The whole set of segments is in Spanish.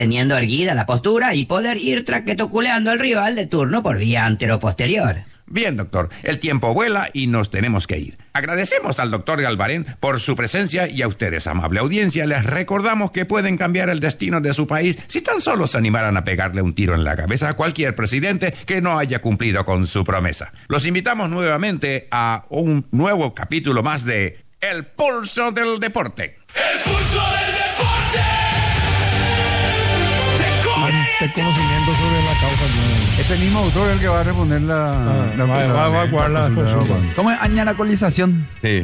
teniendo erguida la postura y poder ir traquetoculeando al rival de turno por vía anteroposterior. Bien, doctor, el tiempo vuela y nos tenemos que ir. Agradecemos al doctor Galvarén por su presencia y a ustedes, amable audiencia, les recordamos que pueden cambiar el destino de su país si tan solo se animaran a pegarle un tiro en la cabeza a cualquier presidente que no haya cumplido con su promesa. Los invitamos nuevamente a un nuevo capítulo más de El Pulso del Deporte. ¡El Pulso del Deporte! Ante conocimiento sobre la causa. Este mismo autor es el que va a responder va a evacuar la consulta. ¿Cómo es añaracolización? Sí.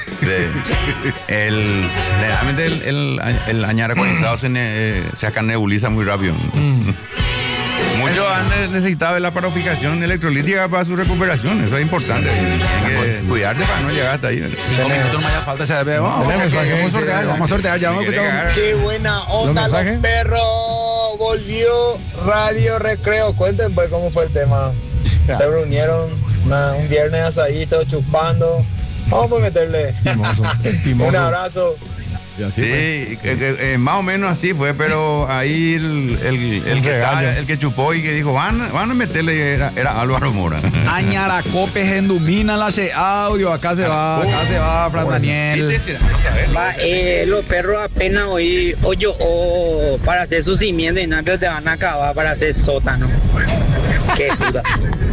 Generalmente el añaracolizado se acá nebuliza muy rápido. Muchos han necesitado de la paroficación electrolítica para su recuperación. Eso es importante. Tienen que cuidarse para no llegar hasta ahí. 5 minutos más ya falta. Vamos a sortear. Ya vamos a escuchar. Qué buena onda, los perros. Volvió Radio Recreo. Cuenten pues cómo fue el tema. Se reunieron un viernes asadito, chupando. Vamos a meterle. Un abrazo. Sí, más o menos así fue, pero ahí el que chupó y que dijo van a meterle era Álvaro Mora. Añaracopes endumina la audio, acá se va Fran Daniel. Los perros apenas hoy para hacer su simiente y nada, te van a acabar para hacer sótano. Qué puta.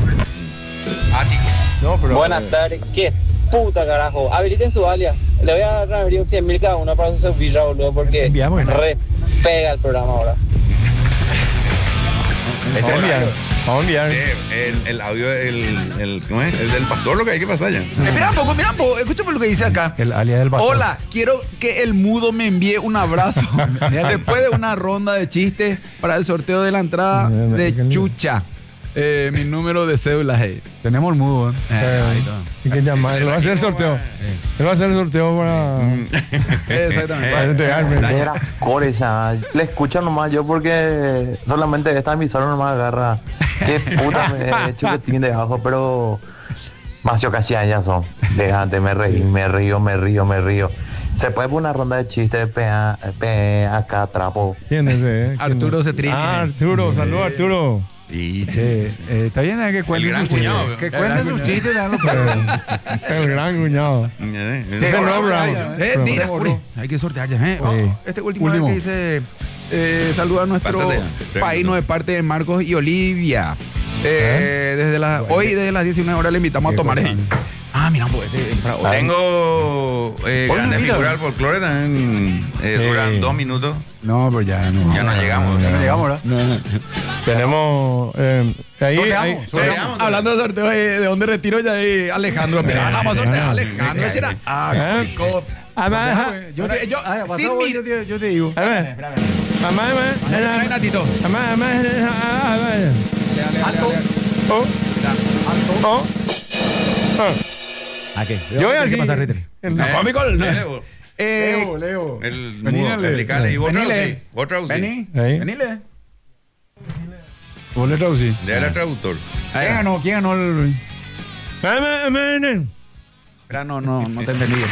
Buenas tardes, qué puta carajo. Habiliten su alias. Le voy a dar 100.000 cada uno para su servicio, boludo, porque re pega el programa ahora. Vamos a enviar. El audio, ¿cómo es? El del pastor, lo que hay que pasar ya. Mira un poco, escúchame lo que dice acá. El alias del pastor. Hola, quiero que el mudo me envíe un abrazo. Después de una ronda de chistes para el sorteo de la entrada de Chucha. Mi número de cédula, hey. Tenemos el mudo, Hay que llamar. Él va a hacer el sorteo. Él va a hacer el sorteo para. Exactamente. Para entregarme. Coreza, le escucho nomás yo porque solamente esta emisora nomás agarra. Qué puta me chupetín de abajo, pero Macio Cachián ya son. Déjate, me río. Se puede poner una ronda de chistes acá, trapo. ¿Quién es? Arturo Cetrini. Arturo, saludos Arturo. Sí, está bien que cuente sus chistes. Que cuente sus chistes, El gran cuñado. Hay que sortear ya. Este último. Que dice saluda a nuestro país de parte de Marcos y Olivia. Desde las 19 horas le invitamos a tomar. Mira, pues tengo grande figura al folclore también. Duran 2 minutos. No, pero ya no llegamos. Ya no llegamos, ¿verdad? No. Tenemos sorteamos. Hablando de sorteo de dónde retiro ya Alejandro. Mira, vamos a sortear Alejandro. Yo te digo. Yo voy a decir. Leo. El mudo, explicarle. Y otra UCI. Venile. ¿Vos le traducí? Déjale al traductor. ¿Quién ganó el...? Espera, no te entendí.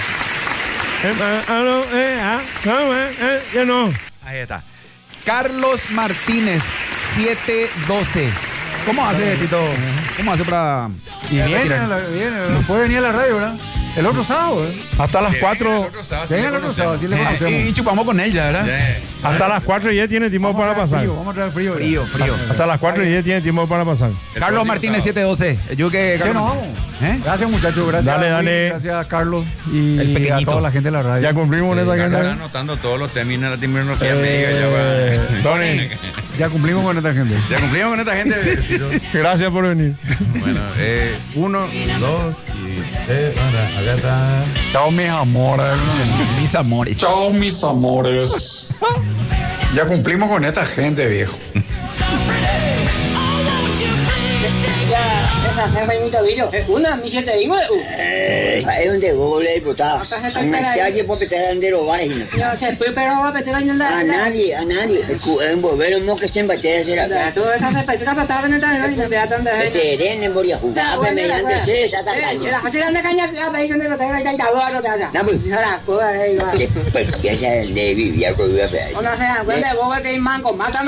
Ya no. Ahí está. Carlos Martínez, 712. ¿Cómo hace, Tito? ¿Cómo hace para...? Y viene, puede venir a la radio, ¿verdad? El otro sábado, Hasta las 4. Venga el otro sábado, sí le conocemos. Y chupamos con él ya, ¿verdad? Hasta las 4 y 10 tiene tiempo para pasar. Vamos a traer frío. Hasta las 4 y 10 tiene tiempo para pasar. Carlos Martínez, 712. Yo que... Che, nos vamos. Gracias, muchachos. Gracias. Dale. Gracias, Carlos. Y a toda la gente de la radio. Ya cumplimos con esta gente. Están anotando todos los términos de la terminología médica. Tony, ya cumplimos con esta gente. Gracias por venir. Bueno, 1, 2 y 3. Acá está. Chao, mis amores. Chao, mis amores. Ya cumplimos con esta gente, viejo. esa se fue mi tobillo. Una, mi siete digo. Es un de Google, diputado. Una calle por petar de robar. No se puede, pero va a petar ahí en la. A nadie. En volver un moque se embate a hacer acá. Tú esa se petita para estar en el terreno y te vea donde es. Te en Boria jugar, mediante se esa caña. Así anda caña, la país donde lo tenga y ahora no te haga. No, pues. Ahora, pues ahí va. Que ya se le vivía con una Una se da cuenta de boba que hay manco, mátame.